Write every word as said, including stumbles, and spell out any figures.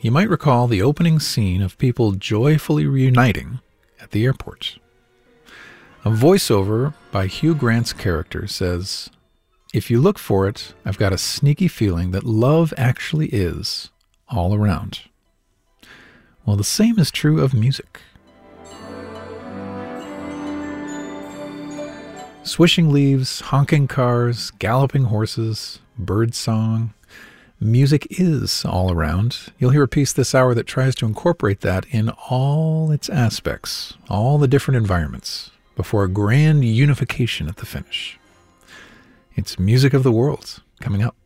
you might recall the opening scene of people joyfully reuniting at the airport. A voiceover by Hugh Grant's character says, "If you look for it, I've got a sneaky feeling that love actually is all around." Well, the same is true of music. Swishing leaves, honking cars, galloping horses, bird song. Music is all around. You'll hear a piece this hour that tries to incorporate that in all its aspects, all the different environments, before a grand unification at the finish. It's Music of the World coming up.